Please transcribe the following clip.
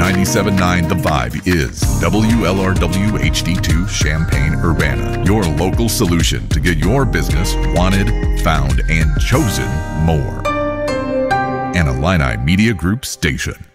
97.9 The Vibe is WLRW HD2 Champaign-Urbana, your local solution to get your business wanted, found, and chosen more. An Illini Media Group station.